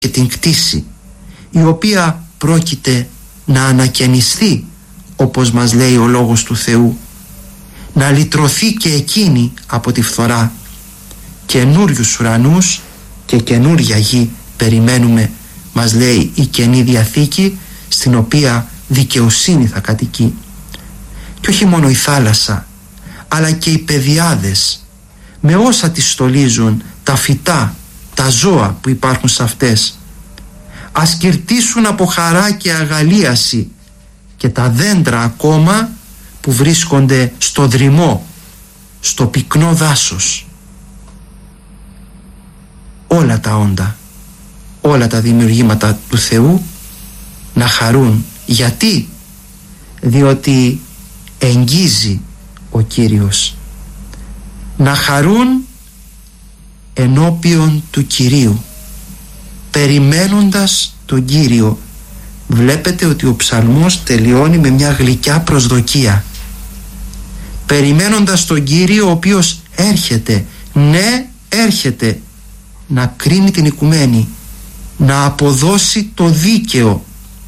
και την κτήση, η οποία πρόκειται να ανακαινιστεί, όπως μας λέει ο Λόγος του Θεού, να λυτρωθεί και εκείνη από τη φθορά. Καινούριους ουρανούς και καινούρια γη περιμένουμε, μας λέει η Καινή Διαθήκη, στην οποία δικαιοσύνη θα κατοικεί. Και όχι μόνο η θάλασσα, αλλά και οι πεδιάδες, με όσα τις στολίζουν, τα φυτά, τα ζώα που υπάρχουν σε αυτές. Ας κυρτήσουν από χαρά και αγαλίαση και τα δέντρα ακόμα που βρίσκονται στο δρυμό, στο πυκνό δάσος. Όλα τα όντα, όλα τα δημιουργήματα του Θεού να χαρούν. Γιατί? Διότι εγγίζει ο Κύριος. Να χαρούν ενώπιον του Κυρίου, περιμένοντας τον Κύριο. Βλέπετε ότι ο ψαλμός τελειώνει με μια γλυκιά προσδοκία, περιμένοντας τον Κύριο, ο οποίος έρχεται, ναι, έρχεται να κρίνει την οικουμένη, να αποδώσει το δίκαιο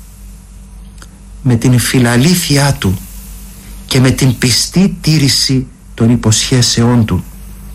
με την φιλαλήθειά του και με την πιστή τήρηση των υποσχέσεών του.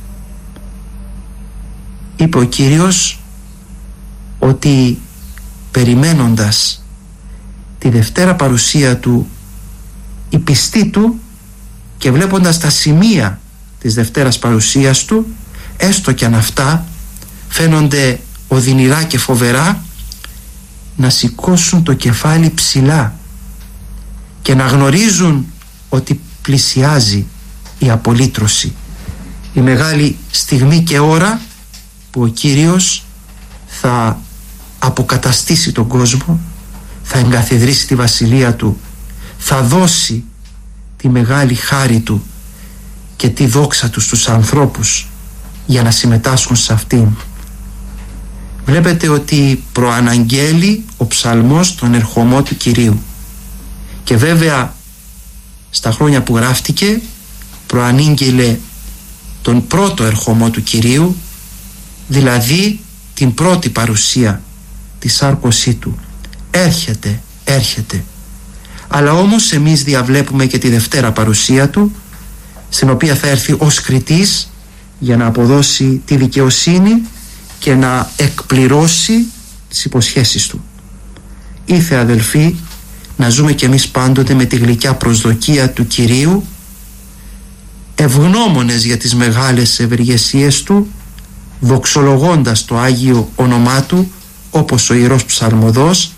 Είπε ο Κύριος ότι περιμένοντας τη Δευτέρα παρουσία του, οι πιστοί του, και βλέποντας τα σημεία της Δευτέρας παρουσίας του, έστω κι αν αυτά φαίνονται οδυνηρά και φοβερά, να σηκώσουν το κεφάλι ψηλά και να γνωρίζουν ότι πλησιάζει η απολύτρωση, η μεγάλη στιγμή και ώρα που ο Κύριος θα αποκαταστήσει τον κόσμο, θα εγκαθιδρύσει τη βασιλεία του, θα δώσει τη μεγάλη χάρη του και τη δόξα του στους ανθρώπους για να συμμετάσχουν σε αυτήν. Βλέπετε ότι προαναγγέλει ο ψαλμός τον ερχομό του Κυρίου, και βέβαια στα χρόνια που γράφτηκε προανήγγειλε τον πρώτο ερχομό του Κυρίου, δηλαδή την πρώτη παρουσία, τη σάρκωσή του. Έρχεται, έρχεται. Αλλά όμως εμείς διαβλέπουμε και τη Δευτέρα παρουσία του, στην οποία θα έρθει ως κριτής για να αποδώσει τη δικαιοσύνη και να εκπληρώσει τις υποσχέσεις του. Ήθε, αδελφοί, να ζούμε κι εμείς πάντοτε με τη γλυκιά προσδοκία του Κυρίου, ευγνώμονες για τις μεγάλες ευεργεσίες του, δοξολογώντας το Άγιο όνομά του, όπως ο Ιερός Ψαλμοδός,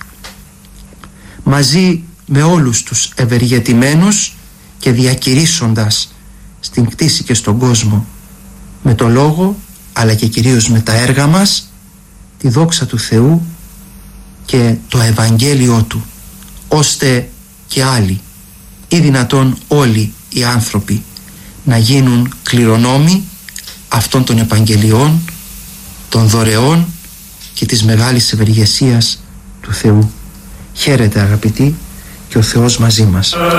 μαζί με όλους τους ευεργετημένους και διακηρύσσοντας στην κτήση και στον κόσμο, με το λόγο αλλά και κυρίως με τα έργα μας, τη δόξα του Θεού και το Ευαγγέλιό του, ώστε και άλλοι ή δυνατόν όλοι οι άνθρωποι να γίνουν κληρονόμοι αυτών των Ευαγγελιών, των δωρεών και της μεγάλης ευεργεσίας του Θεού. Χαίρετε, αγαπητοί, και ο Θεός μαζί μας.